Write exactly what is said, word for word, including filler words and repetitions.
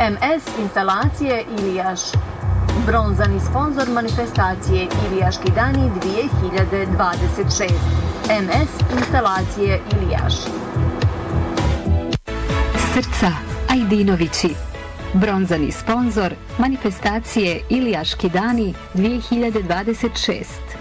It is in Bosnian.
em es instalacije Ilijaš. Bronzani sponzor manifestacije Ilijaški dani dvije hiljade dvadeset šest. em es instalacije Ilijaš. Srca Ajdinovići. Bronzani sponzor manifestacije Ilijaški dani dvije hiljade dvadeset šest.